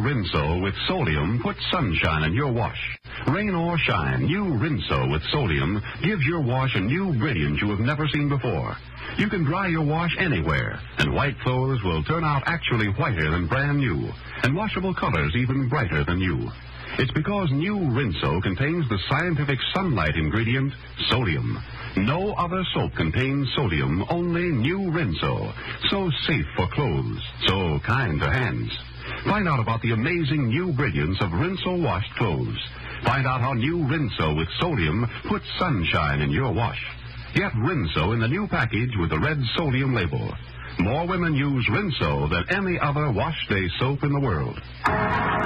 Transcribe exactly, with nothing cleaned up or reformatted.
Rinso with Solium puts sunshine in your wash. Rain or shine, new Rinso with Solium gives your wash a new brilliance you have never seen before. You can dry your wash anywhere, and white clothes will turn out actually whiter than brand new, and washable colors even brighter than new. It's because new Rinso contains the scientific sunlight ingredient, sodium. No other soap contains sodium, only new Rinso. So safe for clothes, so kind to hands. Find out about the amazing new brilliance of Rinso washed clothes. Find out how new Rinso with sodium puts sunshine in your wash. Get Rinso in the new package with the red sodium label. More women use Rinso than any other wash day soap in the world.